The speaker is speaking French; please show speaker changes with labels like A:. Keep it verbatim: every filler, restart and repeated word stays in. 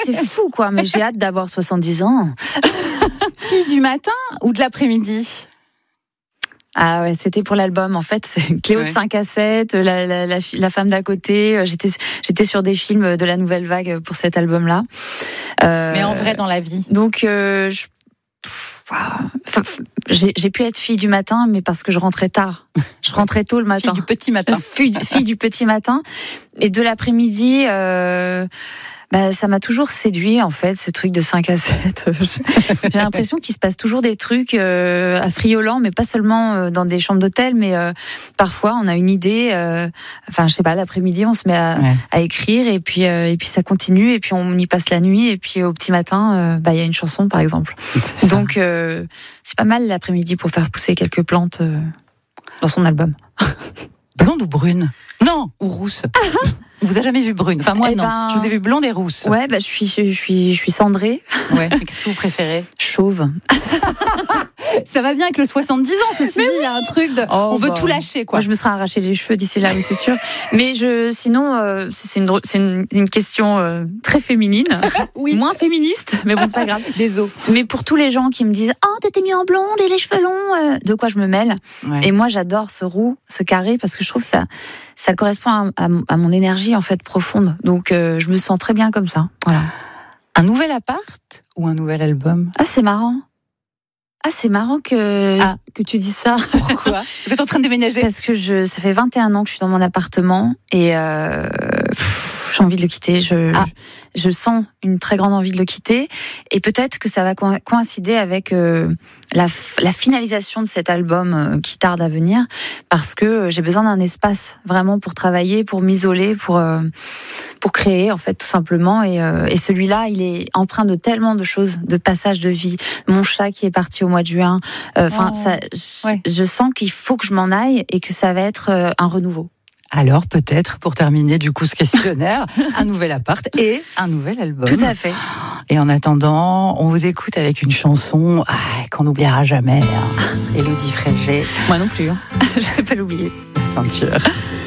A: c'est fou, quoi. Mais j'ai hâte d'avoir soixante-dix ans.
B: Fille du matin ou de l'après-midi ?
A: Ah ouais, c'était pour l'album. En fait, c'est Cléo ouais. de cinq à sept, la, la, la, la femme d'à côté. J'étais, j'étais sur des films de la Nouvelle Vague pour cet album-là.
B: Euh, Mais en vrai, dans la vie.
A: Donc, euh, je, enfin, j'ai, j'ai pu être fille du matin, mais parce que je rentrais tard. Je rentrais tôt le matin.
B: Fille du petit matin.
A: Fille, fille du petit matin. Et de l'après-midi... Euh, Bah, ça m'a toujours séduit, en fait, ces trucs de cinq à sept. J'ai l'impression qu'il se passe toujours des trucs euh, affriolants, mais pas seulement euh, dans des chambres d'hôtel, mais euh, parfois on a une idée, euh, enfin, je sais pas, l'après-midi, on se met à, ouais. à écrire, et puis, euh, et puis ça continue, et puis on y passe la nuit, et puis au petit matin, euh, bah, y a une chanson, par exemple. Donc, euh, c'est pas mal l'après-midi pour faire pousser quelques plantes euh, dans son album.
B: Blonde ou brune ? Non, ou rousse. On vous a jamais vu brune ? Enfin moi eh non. Ben... Je vous ai vu blonde et rousse.
A: Ouais, bah je suis, je suis, je suis cendrée.
B: Ouais. Mais qu'est-ce que vous préférez ?
A: Chauve.
B: Ça va bien avec le soixante-dix ans, ceci dit, il oui. y a un truc de... Oh, on veut bah... tout lâcher, quoi.
A: Moi, je me serais arraché les cheveux d'ici là, oui, c'est sûr. Mais je, sinon, euh, c'est, une, c'est une, une question euh, très féminine. Oui. Moins féministe, mais bon, c'est pas grave.
B: Désolé.
A: Mais pour tous les gens qui me disent « Oh, t'étais mis en blonde et les cheveux longs euh, », de quoi je me mêle. Ouais. Et moi, j'adore ce roux, ce carré, parce que je trouve que ça, ça correspond à, à, à mon énergie, en fait, profonde. Donc, euh, je me sens très bien comme ça. Voilà.
B: Un nouvel appart ou un nouvel album ?
A: Ah, c'est marrant. Ah, c'est marrant que,
B: ah.
A: que tu dis ça.
B: Pourquoi ? Vous êtes en train de déménager ?
A: Parce que je, ça fait vingt et un ans que je suis dans mon appartement et euh, pff, j'ai envie de le quitter. Je, ah. je, je sens une très grande envie de le quitter. Et peut-être que ça va coïncider avec euh, la, la finalisation de cet album euh, qui tarde à venir. Parce que j'ai besoin d'un espace vraiment pour travailler, pour m'isoler, pour... Euh, pour créer, en fait, tout simplement. Et, euh, et celui-là, il est empreint de tellement de choses, de passages de vie. Mon chat qui est parti au mois de juin. Enfin, euh, oh, ça, je, ouais. je sens qu'il faut que je m'en aille et que ça va être euh, un renouveau.
B: Alors, peut-être, pour terminer, du coup, ce questionnaire, un nouvel appart et un nouvel album.
A: Tout à fait.
B: Et en attendant, on vous écoute avec une chanson ah, qu'on n'oubliera jamais. Hein. Élodie Frégé.
A: Moi non plus. Hein. Je ne vais pas l'oublier.
B: Ceinture.